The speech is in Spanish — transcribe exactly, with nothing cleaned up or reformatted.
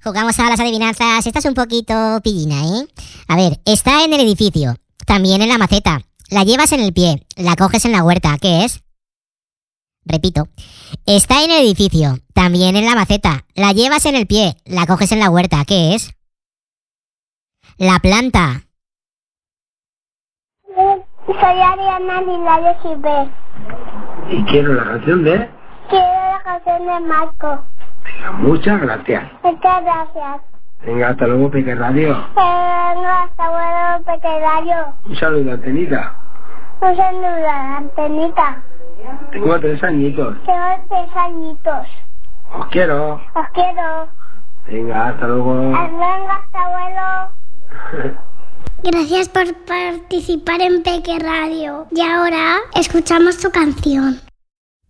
Jugamos a las adivinanzas. Esta es un poquito pillina, ¿eh? A ver, está en el edificio, también en la maceta. La llevas en el pie, la coges en la huerta. ¿Qué es? Repito. Está en el edificio, también en la maceta. La llevas en el pie, la coges en la huerta. ¿Qué es? La planta. Soy Ariana Lilario Gilbert. Y quiero la canción de... Quiero la canción de Marco. Venga, muchas gracias. Muchas gracias. Venga, hasta luego, Peque Radio. Eh, no, hasta luego, Peque Radio. Un saludo, Antenita. Un saludo, Antenita. Tengo tres añitos. Tengo tres añitos. Os quiero. Os quiero. Venga, hasta luego. Venga, hasta luego. Gracias por participar en Peque Radio. Y ahora escuchamos tu canción.